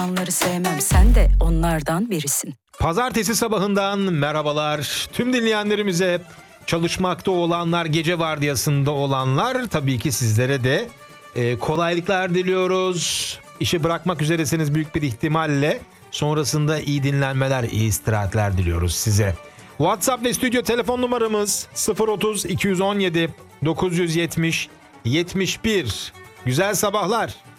Onları sevmem, sen de onlardan birisin. Pazartesi sabahından merhabalar. Tüm dinleyenlerimize, çalışmakta olanlar, gece vardiyasında olanlar, tabii ki sizlere de kolaylıklar diliyoruz. İşi bırakmak üzeresiniz büyük bir ihtimalle. Sonrasında iyi dinlenmeler, iyi istirahatler diliyoruz size. WhatsApp ve stüdyo telefon numaramız 030 217 970 71. Güzel sabahlar.